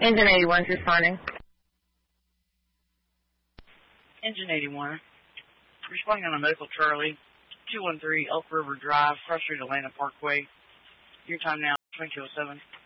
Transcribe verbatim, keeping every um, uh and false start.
Engine eighty-one's responding. Engine eighty-one. Responding on a medical Charlie, two one three Elk River Drive, Cross Street, Atlanta Parkway. Your time now, twenty-two oh seven.